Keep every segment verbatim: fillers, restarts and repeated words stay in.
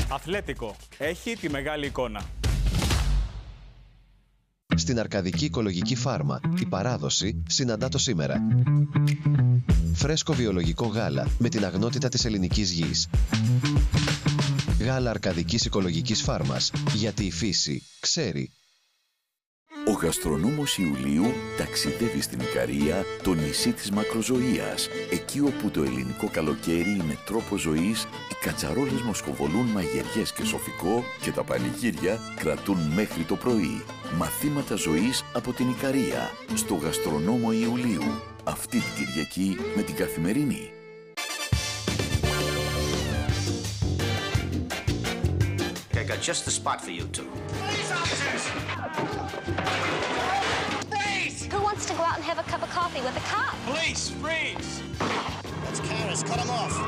Αθλέτικο. Έχει τη μεγάλη εικόνα. Στην Αρκαδική Οικολογική Φάρμα, η παράδοση συναντά το σήμερα. Φρέσκο βιολογικό γάλα με την αγνότητα της ελληνικής γης. Γάλα Αρκαδικής Οικολογικής Φάρμας, γιατί η φύση ξέρει. Ο γαστρονόμος Ιουλίου ταξιδεύει στην Ικαρία, το νησί της μακροζωίας. Εκεί όπου το ελληνικό καλοκαίρι είναι τρόπος ζωής, οι κατσαρόλες μοσχοβολούν μαγειριές και σοφικό και τα πανηγύρια κρατούν μέχρι το πρωί. Μαθήματα ζωής από την Ικαρία, στο γαστρονόμο Ιουλίου. Αυτή την Κυριακή με την Καθημερινή. I got just the spot for you two. Police officers! Freeze! Who wants to go out and have a cup of coffee with a cop? Police, freeze! That's Karis, cut him off.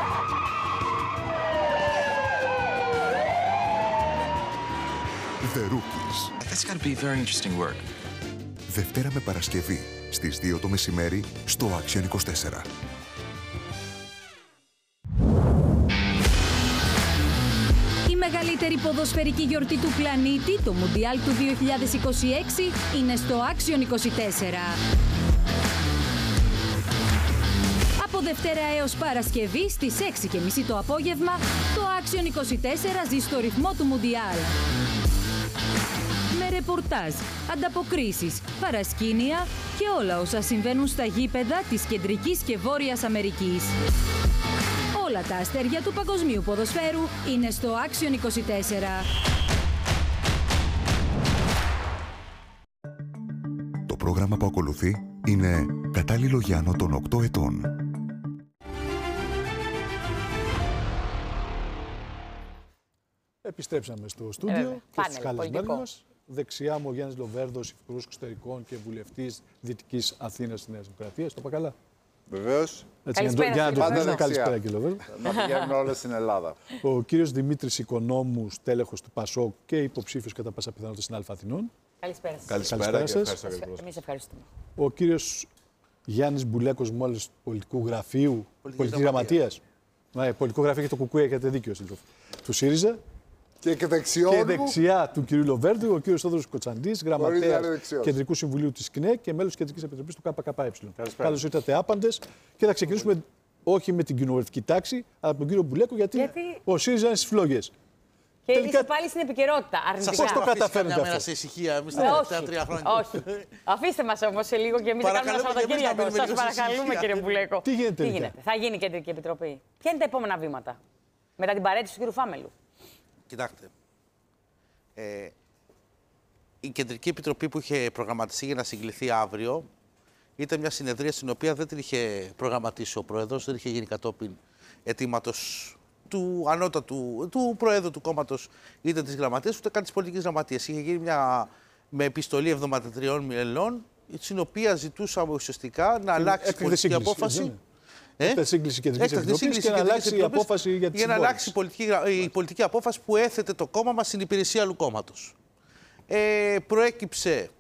The Rookies. That's got to be very interesting work. Δευτέρα με Παρασκευή, στις δύο το μεσημέρι, στο Action είκοσι τέσσερα. Η μεγαλύτερη ποδοσφαιρική γιορτή του πλανήτη, το Μουντιάλ του δύο χιλιάδες είκοσι έξι, είναι στο Action είκοσι τέσσερα. Από Δευτέρα έως Παρασκευή στις έξι και μισή το απόγευμα, το Action είκοσι τέσσερα ζει στο ρυθμό του Μουντιάλ. Με ρεπορτάζ, ανταποκρίσεις, παρασκήνια και όλα όσα συμβαίνουν στα γήπεδα της Κεντρικής και Βόρειας Αμερικής. Όλα τα αστέρια του παγκοσμίου ποδοσφαίρου είναι στο Action είκοσι τέσσερα. Το πρόγραμμα που ακολουθεί είναι κατάλληλο για άνω των οκτώ ετών. Επιστρέψαμε στο στούντιο ε, και στους καλεσμένους μας. Δεξιά μου ο Γιάννης Λοβέρδος, Υφυπουργός Εξωτερικών και Βουλευτής Δυτικής Αθήνας της Νέας Δημοκρατίας. Το είπα καλά? Βεβαίως. Καλησπέρα, για να το πούμε, καλησπέρα κύριε Λοβέρδο. Να πηγαίνουν όλα στην Ελλάδα. Ο κύριος Δημήτρης Οικονόμου, τέλεχος του ΠΑΣΟΚ και υποψήφιος κατά πάσα πιθανότητα στην Αλφα Αθηνών. Καλησπέρα σας. Καλησπέρα σας. Εμείς ευχαριστούμε. Ο κύριος Γιάννης Μπουλέκος, μόλις του πολιτικού γραφείου, πολιτική γραμματείας. Ναι, πολιτικό γραφείο και το Κουκουέ, έχετε δίκιο. Του ΣΥΡΙΖΑ. Και, και, και δεξιά του κ. Λοβέρδου, ο κ. Θόδωρος Κοτσαντής, γραμματέας Κεντρικού Συμβουλίου της ΚΝΕ και μέλος της Κεντρικής Επιτροπής του ΚΚΕ. Καλώς ήρθατε άπαντες και θα ξεκινήσουμε όχι με την κοινοβουλευτική τάξη, αλλά από τον κύριο Μπουλέκο, γιατί, γιατί... ο ΣΥΡΙΖΑ είναι στις φλόγες. Και τελικά... είσαι πάλι στην επικαιρότητα. Αρνητικά. Πώς το καταφέρνετε αυτό? Μέρα σε ησυχία, εμείς τα τελευταία τρία χρόνια. Όχι. Αφήστε μας όμως σε λίγο και εμείς θα κάνουμε ένα Σαββατοκύριακο. Σας παρακαλούμε, κύριε Μπουλέκο. Τι γίνεται? Τι γίνεται? Θα γίνει Κεντρική Επιτροπή. Ποια είναι τα επόμενα βήματα μετά την παρέτηση του κ. Φάμελου? Κοιτάξτε, ε, η Κεντρική Επιτροπή που είχε προγραμματιστεί για να συγκληθεί αύριο ήταν μια συνεδρία στην οποία δεν την είχε προγραμματίσει ο Πρόεδρος, δεν είχε γίνει κατόπιν αιτήματος του ανώτατου, του Προέδρου του κόμματος, είτε της Γραμματείας, ούτε καν της Πολιτικής Γραμματείας. Είχε γίνει μια με επιστολή εβδομήντα τριών μελών, στην οποία ζητούσαμε ουσιαστικά να αλλάξει η πολιτική απόφαση. Έκτακτη σύγκληση Κεντρικής Επιτροπής και να αλλάξει η απόφαση για τις Για να αλλάξει η πολιτική, η πολιτική απόφαση που έθετε το κόμμα μας στην υπηρεσία άλλου κόμματος. Ε, προέκυψε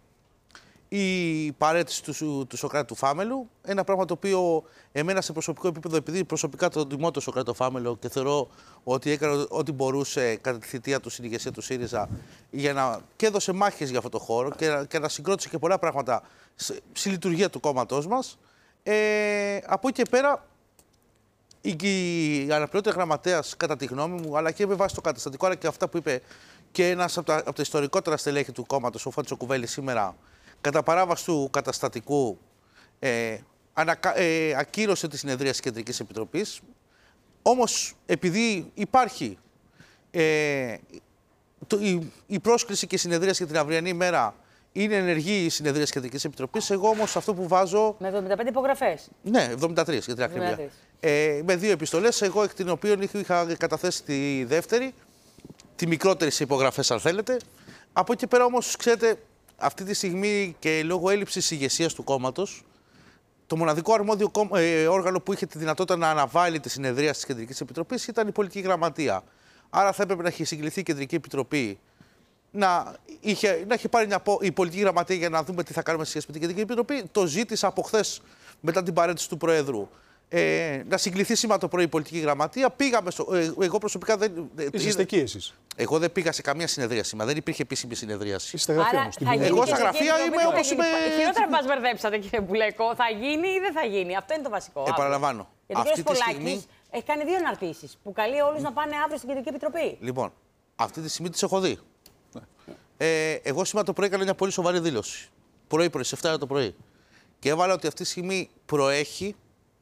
η παρέτηση του, του Σωκράτη του Φάμελου, ένα πράγμα το οποίο εμένα σε προσωπικό επίπεδο, επειδή προσωπικά τον τιμώ το Σωκράτη του Φάμελο και θεωρώ ότι έκανε ό,τι μπορούσε κατά τη θητεία του στην ηγεσία του ΣΥΡΙΖΑ για να, και έδωσε μάχες για αυτό το χώρο και, και να συγκρότησε και πολλά πράγματα στη λειτουργία του κόμματός μας. Ε, από εκεί και πέρα, η, η αναπληρωτή γραμματέας, κατά τη γνώμη μου, αλλά και με βάση το καταστατικό, αλλά και αυτά που είπε και ένας από τα, από τα ιστορικότερα στελέχη του κόμματος, ο Φώτης ο Κουβέλης, σήμερα, κατά παράβαση του καταστατικού, ε, ανακα, ε, ακύρωσε τη συνεδρία της Κεντρικής Επιτροπής. Όμως, επειδή υπάρχει ε, το, η, η πρόσκληση και η συνεδρία για την αυριανή μέρα, είναι ενεργή η συνεδρία της Κεντρικής Επιτροπής. Εγώ όμως αυτό που βάζω. Με εβδομήντα πέντε υπογραφές. Ναι, εβδομήντα τρεις για την ακρίβεια. Ε, με δύο επιστολές. Εγώ εκ την οποία είχα καταθέσει τη δεύτερη, τη μικρότερη σε υπογραφές, αν θέλετε. Από εκεί πέρα όμως, ξέρετε, αυτή τη στιγμή και λόγω έλλειψης ηγεσίας του κόμματος, το μοναδικό αρμόδιο ε, όργανο που είχε τη δυνατότητα να αναβάλει τη συνεδρία της Κεντρικής Επιτροπής ήταν η Πολιτική Γραμματεία. Άρα θα έπρεπε να έχει συγκληθεί η Κεντρική Επιτροπή. Να είχε, να είχε πάρει μια, η Πολιτική Γραμματεία για να δούμε τι θα κάνουμε σε σχέση με την Κεντρική Επιτροπή. Το ζήτησα από χθες μετά την παρέτηση του Προέδρου ε, να συγκληθεί σήμερα το πρωί η πολιτική γραμματεία. Πήγαμε στο, ε, εγώ προσωπικά δεν. Είστε εκεί εσείς? Εγώ δεν πήγα σε καμία συνεδρία σήμερα. Δεν υπήρχε επίσημη συνεδρίαση. Είστε στα γραφεία όμως. Εγώ στα γραφεία είμαι όπως είμαι. Χειρότερα μας μπερδέψατε, κύριε Μπουλέκο. Θα γίνει ή δεν θα γίνει? Αυτό είναι το βασικό. Επαναλαμβάνω. Γιατί ο κ. Πολάκης έχει κάνει δύο αναρτήσεις που καλεί όλους να πάνε αύριο στην Κεντρική Επιτροπή. Λοιπόν, αυτή τη στιγμή τις έχω δει. Ε, εγώ σήμερα το πρωί έκανα μια πολύ σοβαρή δήλωση. Πρωί-πρωί, σε εφτά το πρωί. Και έβαλα ότι αυτή τη στιγμή προέχει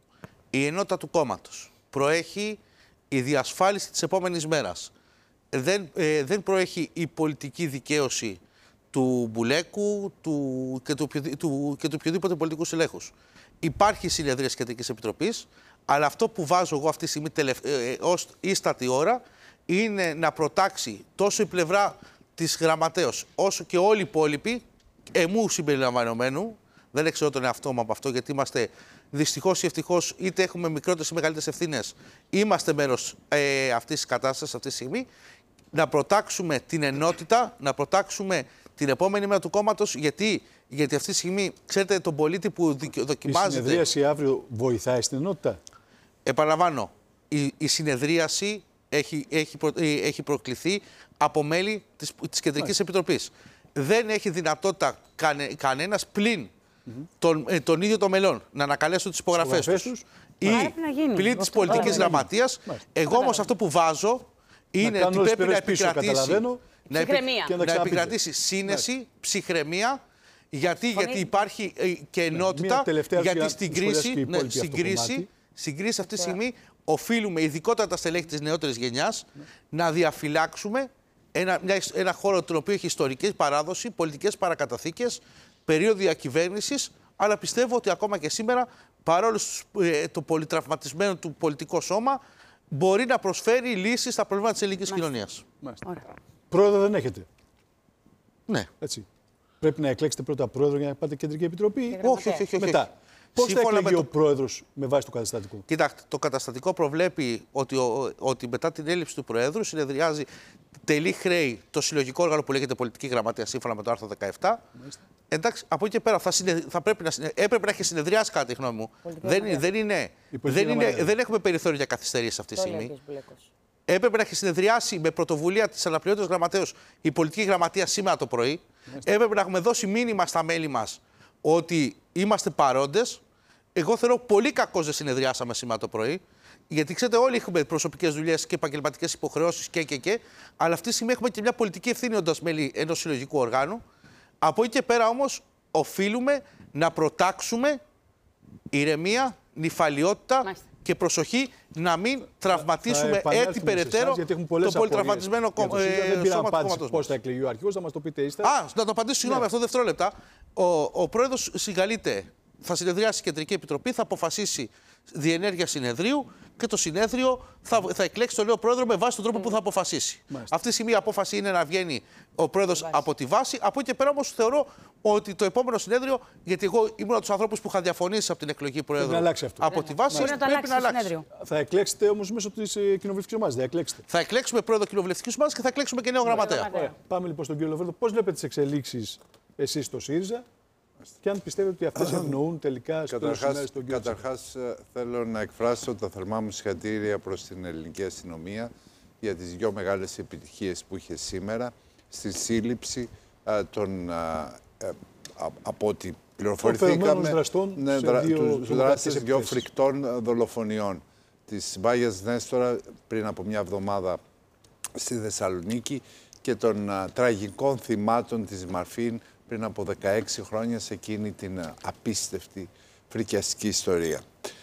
η ενότητα του κόμματος. Προέχει η διασφάλιση της επόμενης μέρας. Δεν, ε, δεν προέχει η πολιτική δικαίωση του Μπουλέκου του, και, του, του, και του οποιοδήποτε πολιτικού συλλέχους. Υπάρχει συνεδρία της Κεντρικής Επιτροπής, αλλά αυτό που βάζω εγώ αυτή τη στιγμή τελευ... ε, ως ίστατη ώρα είναι να προτάξει τόσο η πλευρά της γραμματέως όσο και όλοι οι υπόλοιποι, εμού συμπεριλαμβανομένου, δεν εξαιρώ τον εαυτό μου από αυτό, γιατί είμαστε δυστυχώς ή ευτυχώς, είτε έχουμε μικρότερες ή μεγαλύτερες ευθύνες, είμαστε μέρος ε, αυτής της κατάστασης αυτή τη στιγμή, να προτάξουμε την ενότητα, να προτάξουμε την επόμενη μέρα του κόμματος, γιατί, γιατί αυτή τη στιγμή, ξέρετε, τον πολίτη που δοκιμάζεται... Η συνεδρίαση αύριο βοηθάει στην ενότητα? Επαναλαμβάνω, η, η συνεδρίαση έχει, έχει, προ, έχει προκληθεί από μέλη της, της Κεντρικής Επιτροπής. Δεν έχει δυνατότητα κανε, κανένας πλην mm-hmm. τον, ε, τον ίδιο των μελών να ανακαλέσουν τις υπογραφές τους, τους ή πλην της πολιτικής γραμματείας. Εγώ όμως αυτό που βάζω είναι ότι πρέπει να επικρατήσει, να, επι, να, να επικρατήσει σύνεση, ναι. ψυχραιμία, γιατί, γιατί υπάρχει ε, και ενότητα, γιατί στην κρίση, ναι, στην κρίση, στην κρίση αυτή τη στιγμή οφείλουμε, ειδικότερα τα στελέχη της νεότερης γενιάς, ναι. να διαφυλάξουμε ένα, μια, ένα χώρο τον οποίο έχει ιστορική παράδοση, πολιτικές παρακαταθήκες, περίοδο διακυβέρνησης, αλλά πιστεύω ότι ακόμα και σήμερα, παρόλο ε, το πολυτραυματισμένο του πολιτικό σώμα, μπορεί να προσφέρει λύσεις στα προβλήματα της ελληνικής κοινωνίας. Πρόεδρο δεν έχετε? Ναι. Έτσι. Πρέπει να εκλέξετε πρώτα πρόεδρο για να πάτε Κεντρική Επιτροπή? Όχι, όχι, όχι. Μετά. Πώς θα εκλεγεί το... ο πρόεδρος με βάση το καταστατικό? Κοιτάξτε, το καταστατικό προβλέπει ότι, ο, ότι μετά την έλλειψη του Προέδρου συνεδριάζει τελή χρέη το συλλογικό όργανο που λέγεται Πολιτική Γραμματεία σύμφωνα με το άρθρο δεκαεπτά. Μάλιστα. Εντάξει, από εκεί και πέρα θα, συνε... θα πρέπει να συνε... έπρεπε να έχει συνεδριάσει, κατά τη γνώμη μου. Δεν, δεν, είναι... δεν, είναι... δεν έχουμε περιθώριο για καθυστερήσεις αυτή τη στιγμή. Έπρεπε να έχει συνεδριάσει με πρωτοβουλία της αναπληρωτής γραμματέως η Πολιτική Γραμματεία σήμερα το πρωί. Μάλιστα. Έπρεπε να έχουμε δώσει μήνυμα στα μέλη μας ότι είμαστε παρόντες. Εγώ θεωρώ πολύ κακώς δεν συνεδριάσαμε σήμερα το πρωί. Γιατί ξέρετε, όλοι έχουμε προσωπικές δουλειές και επαγγελματικές υποχρεώσεις και, και, και. Αλλά αυτή τη στιγμή έχουμε και μια πολιτική ευθύνη όντας μέλη ενός συλλογικού οργάνου. Από εκεί και πέρα όμως οφείλουμε να προτάξουμε ηρεμία, νυφαλιότητα Μάλιστα. και προσοχή να μην τραυματίσουμε έτσι περαιτέρω το πολυτραυματισμένο κόμμα. Δεν πήρα απάντηση πώς θα εκλεγεί ο αρχηγός, θα μας το πείτε ύστερα. Α, να το απαντήσω, συγγνώμη, αυτό δευτερόλεπτα. Ο, ο πρόεδρος συγκαλείται, θα συνεδριάσει η Κεντρική Επιτροπή, θα αποφασίσει διενέργεια συνεδρίου και το συνέδριο θα, θα εκλέξει τον νέο πρόεδρο με βάση τον τρόπο mm. που θα αποφασίσει. Μάλιστα. Αυτή τη στιγμή η απόφαση είναι να βγαίνει ο πρόεδρος από τη βάση. Από εκεί και πέρα όμως θεωρώ ότι το επόμενο συνέδριο, γιατί εγώ ήμουν από τους ανθρώπους που είχα διαφωνήσει από την εκλογή πρόεδρου από τη βάση, πρέπει να αλλάξει. Θα εκλέξετε όμως μέσω της κοινοβουλευτικής ομάδας. Θα εκλέξετε. Θα εκλέξουμε πρόεδρο κοινοβουλευτικής ομάδας και θα εκλέξουμε και νέο γραμματέα. Ωραία. Πάμε λοιπόν στον κύριο Λοβέρδο. Πώς βλέπετε τις εξελίξεις εσείς στο ΣΥΡΙΖΑ και αν πιστεύετε ότι αυτές ευνοούν τελικά στο τέλος της ημέρας τον κύριο? Καταρχάς, θέλω να εκφράσω τα θερμά μου συγχαρητήρια προς την ελληνική αστυνομία για τις δύο μεγάλες επιτυχίες που είχε σήμερα στη σύλληψη α, των, α, α, από ό,τι πληροφορηθήκαμε, δραστών ναι, δρα, τους δράστες δύο φρικτών δολοφονιών της Μπάγιας Νέστορα πριν από μια εβδομάδα στη Θεσσαλονίκη και των α, τραγικών θυμάτων της Μαρφίν πριν από δεκαέξι χρόνια σε εκείνη την απίστευτη φρικιαστική ιστορία.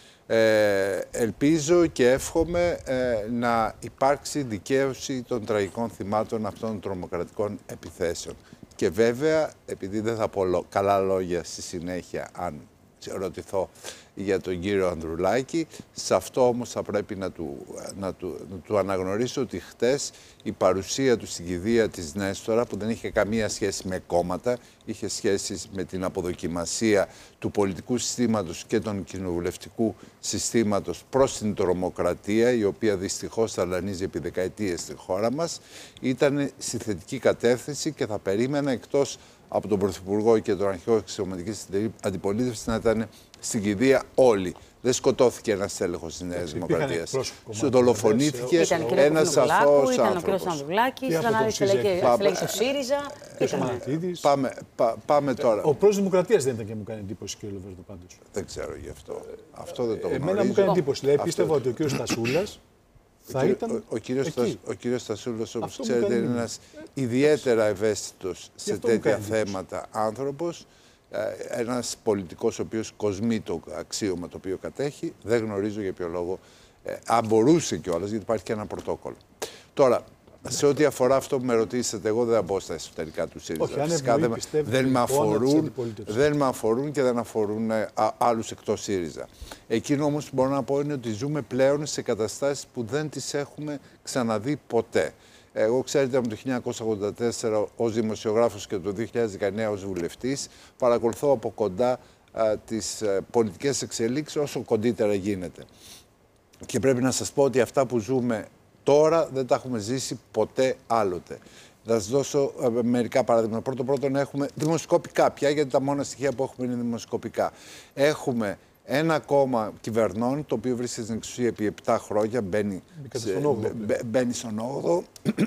Ε, ελπίζω και εύχομαι ε, να υπάρξει δικαίωση των τραγικών θυμάτων αυτών των τρομοκρατικών επιθέσεων. Και βέβαια, επειδή δεν θα πω καλά λόγια στη συνέχεια αν ρωτηθώ για τον κύριο Ανδρουλάκη, σε αυτό όμως θα πρέπει να του, να του, να του αναγνωρίσω ότι χτες η παρουσία του στην κηδεία της Νέστορα, που δεν είχε καμία σχέση με κόμματα, είχε σχέση με την αποδοκιμασία του πολιτικού συστήματος και των κοινοβουλευτικού συστήματος προς την τρομοκρατία, η οποία δυστυχώς ταλανίζει επί δεκαετίες στη χώρα μας, ήταν στη θετική κατεύθυνση και θα περίμενα εκτός από τον Πρωθυπουργό και τον αρχηγό της Εξωματικής Αντιπολίτευσης να ήταν στην κηδεία όλοι. Δεν σκοτώθηκε ένας στέλεχος της Νέας Δημοκρατίας. Σου δολοφονήθηκε ένας αθώος Ήταν ο άνθρωπος. κ. Ανδρουλάκης, ήταν άλλοι στελέχοι του ΣΥΡΙΖΑ. Πάμε, πά, πάμε τώρα. Ο πρόεδρος Δημοκρατίας δεν ήταν και μου κάνει εντύπωση, κ. Λοβέρδο, πάντως. Δεν ξέρω γι' αυτό. Αυτό δεν το γνωρίζω. Εμένα μου κάνει εντύπωση. Λέει, πίστευα ότι ο κ. Στασούλας θα ο, ήταν. Ο, ο, κύριος Στασ, ο κύριος Στασούλας, όπως ξέρετε, είναι ένας ιδιαίτερα ευαίσθητος σε τέτοια θέματα άνθρωπος. Ένας πολιτικός ο οποίος κοσμεί το αξίωμα το οποίο κατέχει. Δεν γνωρίζω για ποιο λόγο. Ε, αν μπορούσε κιόλας, γιατί υπάρχει και ένα πρωτόκολλο. Τώρα, σε ό,τι αφορά αυτό που με ρωτήσατε, εγώ δεν θα μπω στα εσωτερικά του ΣΥΡΙΖΑ. Όχι, Φυσικά δεν, δεν, με αφορούν, δεν με αφορούν και δεν αφορούν α, άλλους εκτός ΣΥΡΙΖΑ. Εκείνο όμως που μπορώ να πω είναι ότι ζούμε πλέον σε καταστάσεις που δεν τις έχουμε ξαναδεί ποτέ. Εγώ, ξέρετε, από το χίλια εννιακόσια ογδόντα τέσσερα ως δημοσιογράφος και το δύο χιλιάδες δεκαεννέα ως βουλευτής, παρακολουθώ από κοντά α, τις α, πολιτικές εξελίξεις όσο κοντύτερα γίνεται. Και πρέπει να σας πω ότι αυτά που ζούμε τώρα δεν τα έχουμε ζήσει ποτέ άλλοτε. Θα σας δώσω α, μερικά παραδείγματα. Πρώτον, πρώτον έχουμε δημοσκοπικά πια, γιατί τα μόνα στοιχεία που έχουμε είναι δημοσκοπικά. Έχουμε ένα κόμμα κυβερνών, το οποίο βρίσκεται στην εξουσία επί επτά χρόνια, μπαίνει, σε, μπαι, μπαίνει στον όγδοο,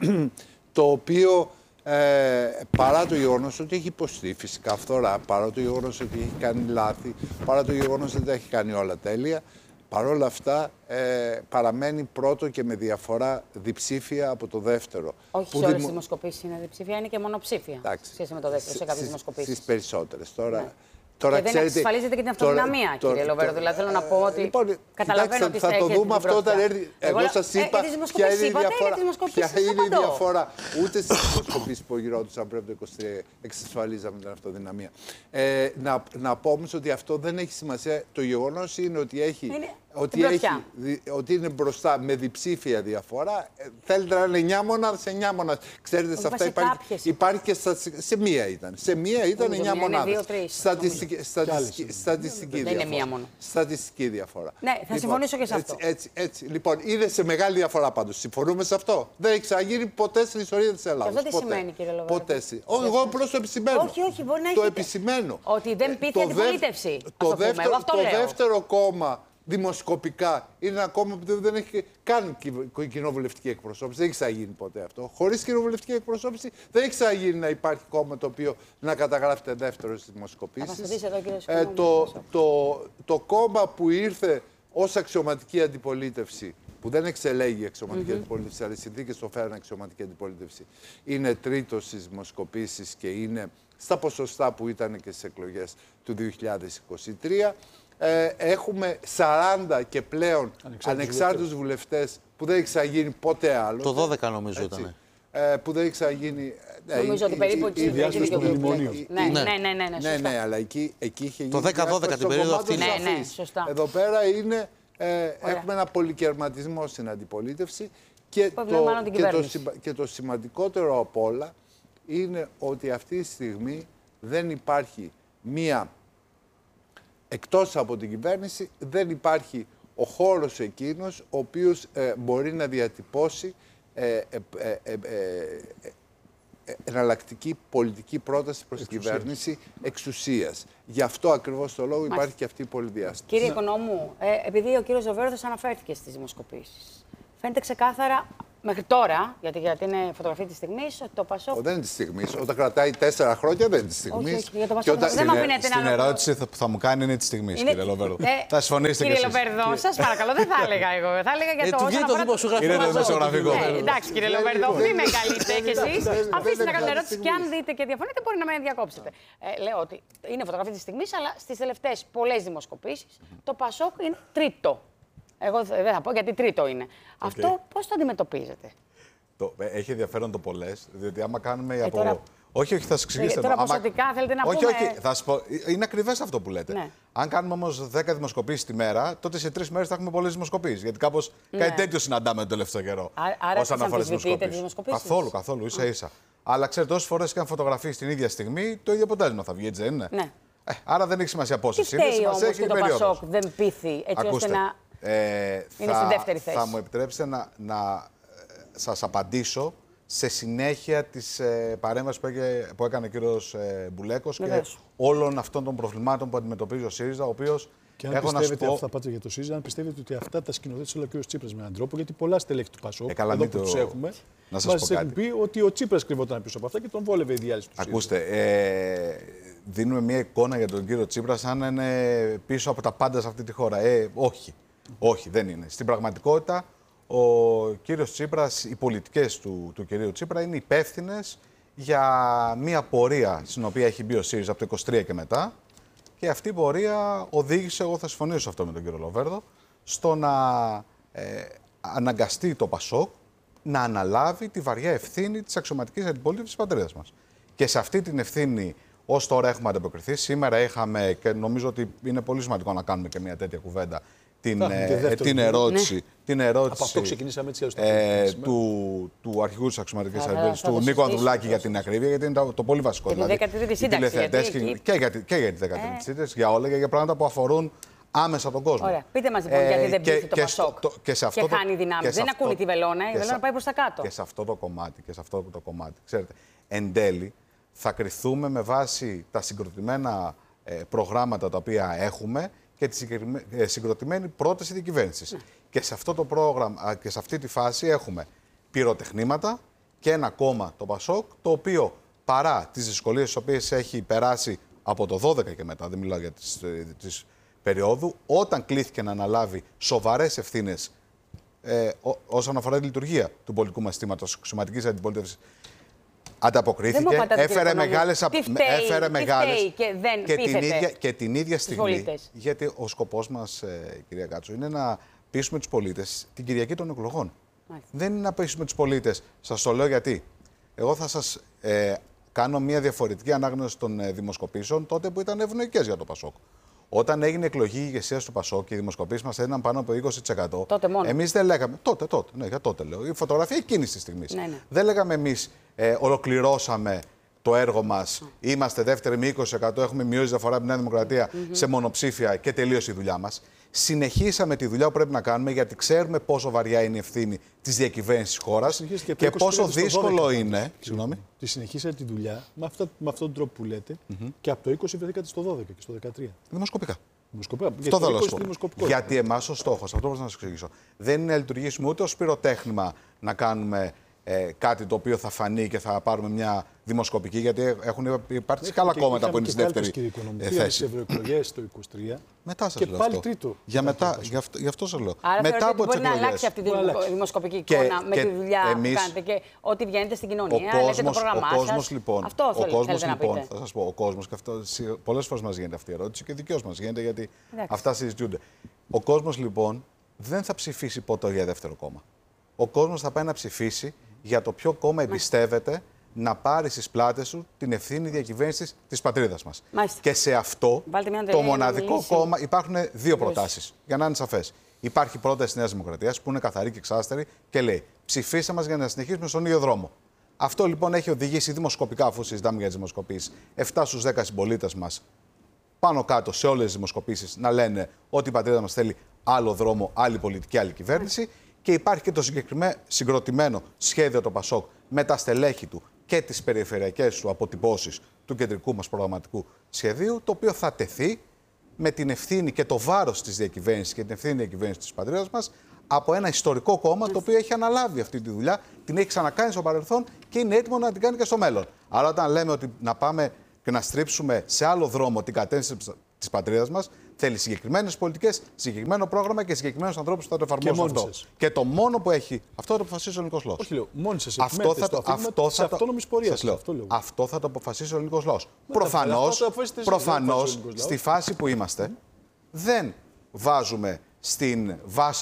το οποίο ε, παρά το γεγονός ότι έχει υποστεί φυσικά φθορά, παρά το γεγονός ότι έχει κάνει λάθη, παρά το γεγονός ότι δεν έχει κάνει όλα τέλεια, παρόλα αυτά ε, παραμένει πρώτο και με διαφορά διψήφια από το δεύτερο. Όχι σε όλες τις δημοσκοπήσεις είναι διψήφια, είναι και μονοψήφια. Σχέση με το δεύτερο, σε κάποιες δημοσκοπήσεις. Στις περισσότερες. Τώρα, ναι. Τώρα, και δεν ξέρετε, εξασφαλίζεται και την αυτοδυναμία, τώρα, κύριε Λοβέρδο. Δηλαδή, θέλω να πω ότι. Λοιπόν, καταλαβαίνω ότι θα το δούμε αυτό όταν έρθει. Εγώ σας είπα ποια είναι η διαφορά. Ποια είναι η διαφορά. Ούτε στις δημοσκοπήσεις που γινόντουσαν πριν από το είκοσι τρία εξασφαλίζαμε την αυτοδυναμία. Ε, να, να πω όμως ότι αυτό δεν έχει σημασία. Το γεγονός είναι ότι έχει. Είναι ότι, έχει, ότι είναι μπροστά με διψήφια διαφορά. Ε, θέλετε να είναι εννιά μονάδες, εννιά μονάδες. Ξέρετε, σε αυτά υπάρχει, υπάρχει και στα, σε μία ήταν. Σε μία ήταν εννιά μονάδες. Στατιστική, στατιστική, στατιστική διαφορά. Δεν είναι μία μόνο. Στατιστική διαφορά. Ναι, θα λοιπόν, συμφωνήσω και σε αυτό. Έτσι, έτσι, έτσι. Λοιπόν, είδε σε μεγάλη διαφορά πάντως. Συμφωνούμε σε αυτό. Δεν έχει ξαναγίνει ποτέ στην ιστορία της Ελλάδας. Και αυτό τι σημαίνει, κύριε Λοβέρδο. Ποτέ. Όχι, εγώ απλώς το επισημαίνω. Όχι, όχι, μπορεί να το επισημαίνω. Ότι δεν πείθει αντιπολίτευση. Το δεύτερο κόμμα δημοσκοπικά είναι ένα κόμμα που δεν έχει καν κοινοβουλευτική εκπροσώπηση. Δεν έχει ξαναγίνει ποτέ αυτό. Χωρίς κοινοβουλευτική εκπροσώπηση δεν έχει ξαναγίνει να υπάρχει κόμμα το οποίο να καταγράφεται δεύτερο στις δημοσκοπήσεις. Ε, το, το, το κόμμα που ήρθε ως αξιωματική αντιπολίτευση, που δεν εξελέγει αξιωματική mm-hmm. αντιπολίτευση, αλλά οι συνθήκες το φέρνουν αξιωματική αντιπολίτευση, είναι τρίτος στις δημοσκοπήσεις και είναι στα ποσοστά που ήταν και στις εκλογές του δύο χιλιάδες είκοσι τρία. Ε, έχουμε σαράντα και πλέον ανεξάρτητους βουλευτές που δεν έχει ξαναγίνει ποτέ άλλο. Το δώδεκα νομίζω ήταν. Ε, που δεν έχει ξαναγίνει. Νομίζω ότι περίπου εκεί η διάσκεψη του μνημονίου. Ναι, ναι, ναι, ναι, ναι, ναι, αλλά εκεί, εκεί είχε γίνει. Το δέκα δώδεκα την περίοδο αυτή. Ναι, ναι, σωστά. Εδώ πέρα είναι, ε, έχουμε ένα πολυκερματισμό στην αντιπολίτευση και το, και, το, και το σημαντικότερο από όλα είναι ότι αυτή τη στιγμή δεν υπάρχει μία. Εκτός από την κυβέρνηση δεν υπάρχει ο χώρος εκείνος ο οποίος ε, μπορεί να διατυπώσει ε, ε, ε, ε, ε, εναλλακτική πολιτική πρόταση προς την κυβέρνηση εξουσίας. Γι' αυτό ακριβώς το λόγο υπάρχει και αυτή η πολυδιάσταση. Κύριε Οικονόμου, ε, επειδή ο κύριος Λοβέρδος αναφέρθηκε στις δημοσκοπήσεις, φαίνεται ξεκάθαρα μέχρι τώρα, γιατί, γιατί είναι φωτογραφία της στιγμής, ότι το Πασόκ. Ο, δεν είναι της στιγμής. Όταν κρατάει τέσσερα χρόνια δεν είναι της στιγμής. Όχι, όχι, για το Πασόκ. Όταν... Δεν στην στην να... ερώτηση που θα μου κάνει είναι της στιγμής, είναι... κύριε Λοβέρδο. Ε, θα συμφωνήσετε κι εσείς. Κύριε Λοβέρδο, σας παρακαλώ, δεν θα έλεγα εγώ. Θα έλεγα για το. Είναι το δημοσιογραφικό. Είναι το δημοσιογραφικό. Εντάξει, κύριε Λοβέρδο, μην με καλείτε κι εσείς. Αφήστε να κάνω την ερώτηση και αν δείτε και διαφωνείτε, μπορεί να με διακόψετε. Λέω ότι είναι φωτογραφία της στιγμής, αλλά στις τελευταίες πολλές δημοσκοπήσεις το Πασόκ είναι τρίτο. Εγώ δεν θα πω γιατί τρίτο είναι. Αυτό πώς το αντιμετωπίζετε? Το, έχει ενδιαφέρον το πολλές, διότι άμα κάνουμε ε, από... Τώρα... Όχι, όχι, θα σας εξηγήσω. Ε, τώρα ποσοτικά άμα... θέλετε να όχι, πούμε... Όχι, όχι, θα σας πω. Είναι ακριβές αυτό που λέτε. Ναι. Αν κάνουμε όμως δέκα δημοσκοπήσεις τη μέρα, τότε σε τρεις μέρες θα έχουμε πολλές δημοσκοπήσεις. Γιατί κάπως ναι. κάτι τέτοιο συναντάμε τον τελευταίο καιρό. Άρα όσον αφορά τις δημοσκοπήσεις. Καθόλου, καθόλου, ίσα ίσα. Αλλά ξέρετε, όσες φορές και αν φωτογραφίες την ίδια στιγμή, το ίδιο αποτέλεσμα θα βγει, έτσι δεν είναι? Ναι. Ε, άρα δεν έχει σημασία πόσες είναι. Τι φταίει όμως και το Πασόκ δεν πείθει έτσι ώστε να ε, είναι στην δεύτερη θέση? Θα μου επιτρέψετε να, να σας απαντήσω σε συνέχεια της ε, παρέμβασης που, που έκανε ο κύριος ε, Μπουλέκος και όλων αυτών των προβλημάτων που αντιμετωπίζει ο ΣΥΡΙΖΑ, ο οποίος Και αν έχω πιστεύετε, να σου πω... αυτά πάτε για το ΣΥΡΙΖΑ, αν πιστεύετε ότι αυτά τα σκηνοθέτησε ο κ. Τσίπρας με έναν τρόπο, γιατί πολλά στελέχη του ΠΑΣΟΚ, ε, εδώ που το... τους έχουμε, να σας πω έχουν πει ότι ο Τσίπρας κρυβόταν πίσω από αυτά και τον βόλευε η διάλυση του ΣΥΡΙΖΑ. Ακούστε, ε, δίνουμε μια εικόνα για τον κύριο Τσίπρα σαν να είναι πίσω από τα πάντα σε αυτή τη χώρα. Ε, όχι, όχι, δεν είναι. Στην πραγματικότητα, ο κύριος Τσίπρας, οι πολιτικές του, του κυρίου Τσίπρα είναι υπεύθυνες για μια πορεία στην οποία έχει μπει ο ΣΥΡΙΖΑ από το είκοσι τρία και μετά. Και αυτή η πορεία οδήγησε, εγώ θα συμφωνήσω σε αυτό με τον κύριο Λοβέρδο, στο να ε, αναγκαστεί το ΠΑΣΟΚ να αναλάβει τη βαριά ευθύνη της αξιωματικής αντιπολίτευσης της πατρίδας μας. Και σε αυτή την ευθύνη, ως τώρα έχουμε ανταποκριθεί. Σήμερα είχαμε, και νομίζω ότι είναι πολύ σημαντικό να κάνουμε και μια τέτοια κουβέντα, την, ε, την ερώτηση, ναι. την ερώτηση από αυτό ξεκινήσαμε έτσι ε, του, του αρχηγού της αξιωματικής αντιπολίτευσης, του Νίκου Ανδρουλάκη, για την ακρίβεια, γιατί είναι το, το πολύ βασικό. Για τη δέκατη τρίτη σύνταξη. Και για τη δέκατη τρίτη σύνταξη, για όλα, για πράγματα που αφορούν άμεσα τον κόσμο. Ωραία. Πείτε μας λοιπόν, ε, γιατί δεν πείθει το ΠΑΣΟΚ και, και, και χάνει δυνάμεις. Δεν ακούνε τη βελόνα, η βελόνα πάει προς τα κάτω. Και σε αυτό το κομμάτι, και σε αυτό το κομμάτι, ξέρετε, εν τέλει θα κριθούμε με βάση τα συγκροτημένα ε, προγράμματα τα οποία έχουμε και τη ε, συγκροτημένη πρόταση της κυβέρνησης. Ναι. Και σε αυτό το πρόγραμμα και σε αυτή τη φάση έχουμε πυροτεχνήματα και ένα κόμμα, το ΠΑΣΟΚ, το οποίο παρά τις δυσκολίες τις οποίες έχει περάσει από το δώδεκα και μετά, δεν μιλάω για τις, τις περίοδου, όταν κλήθηκε να αναλάβει σοβαρές ευθύνες ε, ό, όσον αφορά τη λειτουργία του πολιτικού μας συστήματος, αξιωματικής αντιπολίτευσης, ανταποκρίθηκε, έφερε μεγάλες... Τι φταίει, έφερε τι μεγάλες φταίει και δεν και πείθεται την, ίδια, και την ίδια στιγμή, πολίτες. Γιατί ο σκοπός μας, ε, κυρία Κάτσο, είναι να πείσουμε τους πολίτες την Κυριακή των εκλογών. Μάλιστα. Δεν είναι να πείσουμε τους πολίτες. Σας το λέω γιατί. Εγώ θα σας ε, κάνω μια διαφορετική ανάγνωση των ε, δημοσκοπήσεων τότε που ήταν ευνοϊκές για το ΠΑΣΟΚ. Όταν έγινε εκλογή ηγεσία του ΠΑΣΟΚ και οι δημοσκοπήσεις μας έδιναν πάνω από είκοσι τοις εκατό. Τότε μόνο. Εμείς δεν λέγαμε. Τότε, τότε. Ναι, για τότε λέω. Η φωτογραφία εκείνη τη στιγμή. Ναι, ναι. Δεν λέγαμε εμείς ε, ολοκληρώσαμε το έργο μας. Mm. Είμαστε δεύτεροι με είκοσι τοις εκατό. Έχουμε μειώσει διαφορά από τη Νέα Δημοκρατία mm-hmm. σε μονοψήφια και τελείωσε η δουλειά μας. Συνεχίσαμε τη δουλειά που πρέπει να κάνουμε γιατί ξέρουμε πόσο βαριά είναι η ευθύνη της διακυβέρνησης της χώρας και, και πόσο δύσκολο είναι. Συγγνώμη. Τη συνεχίσατε τη δουλειά με, αυτά, με αυτόν τον τρόπο που λέτε mm-hmm. και από το είκοσι βρεθήκατε στο δώδεκα και στο δεκατρία. Δημοσκοπικά. Δημοσκοπικά. Αυτό θέλω να σου πω. Γιατί εμάς ο στόχος, αυτό πρέπει να σας εξηγήσω, δεν είναι να λειτουργήσουμε ούτε ως πυροτέχνημα να κάνουμε ε, κάτι το οποίο θα φανεί και θα πάρουμε μια δημοσκοπική, γιατί έχουν υπάρξει καλά κόμματα που είναι στη δεύτερη θέση. Στις ευρωεκλογές το είκοσι τρία μετά σας και λέω πάλι αυτό. τρίτο. Για μετά, γι' αυτό, γι' αυτό σας λέω. Άρα μετά από μπορεί τις να αλλάξει αυτή τη δημοσκοπική εικόνα με τη δουλειά εμείς, που κάνετε και ό,τι βγαίνετε στην κοινωνία, ο λέτε το πρόγραμμά ο κόσμος, λοιπόν, αυτό ο κόσμος, θέλετε να λοιπόν, πείτε. θα σας πω, ο κόσμος, και αυτό, πολλές φορές μας γίνεται αυτή η ερώτηση και δικαίως μας γίνεται γιατί εντάξει. Αυτά συζητιούνται. Ο κόσμος λοιπόν δεν θα ψηφίσει ποτέ για δεύτερο κόμμα. Ο κόσμος θα πάει να ψηφίσει για το ποιο κόμμα εμπιστεύεται να πάρει στις πλάτες του την ευθύνη διακυβέρνησης της πατρίδας μας. Μάλιστα. Και σε αυτό το μοναδικό λύση. Κόμμα υπάρχουν δύο προτάσεις, για να είναι σαφές. Υπάρχει πρόταση της Νέας Δημοκρατίας που είναι καθαρή και εξάστερη και λέει ψηφίστε μας για να συνεχίσουμε στον ίδιο δρόμο. Αυτό λοιπόν έχει οδηγήσει δημοσκοπικά, αφού συζητάμε για τις δημοσκοπήσεις, επτά στους δέκα συμπολίτες μας πάνω κάτω σε όλες τις δημοσκοπήσεις να λένε ότι η πατρίδα μας θέλει άλλο δρόμο, άλλη πολιτική, άλλη κυβέρνηση. Και υπάρχει και το συγκροτημένο σχέδιο το ΠΑΣΟΚ με τα στελέχη του και τις περιφερειακές του αποτυπώσεις του κεντρικού μας προγραμματικού σχεδίου, το οποίο θα τεθεί με την ευθύνη και το βάρος της διακυβέρνησης και την ευθύνη διακυβέρνησης της πατρίδας μας από ένα ιστορικό κόμμα το οποίο έχει αναλάβει αυτή τη δουλειά, την έχει ξανακάνει στο παρελθόν και είναι έτοιμο να την κάνει και στο μέλλον. Άρα, όταν λέμε ότι να πάμε και να στρίψουμε σε άλλο δρόμο την κατεύθυνση της πατρίδας μας, θέλει συγκεκριμένες πολιτικές, συγκεκριμένο πρόγραμμα και συγκεκριμένους ανθρώπους που θα το εφαρμόσουν αυτό. Σας. Και το μόνο που έχει. Αυτό θα το αποφασίσει ο ελληνικός λαός. Όχι, λέω, μόνοι σας αυτό θα το, αυτό θα το, πορεία, αυτό, αυτό θα το αποφασίσει ο ελληνικός λαός. Προφανώς, προφανώς στη φάση που είμαστε, mm. δεν βάζουμε στην βάση